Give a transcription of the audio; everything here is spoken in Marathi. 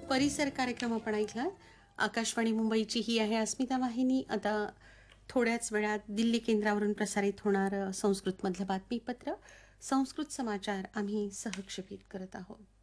परिसर कार्यक्रम आपण ऐकला. आकाशवाणी मुंबईची ही आहे अस्मिता वाहिनी. आता थोड्याच वेळात दिल्ली केंद्रावरून प्रसारित होणार संस्कृतमधलं बातमीपत्र, संस्कृत समाचार आम्ही सहक्षेपित करत आहोत.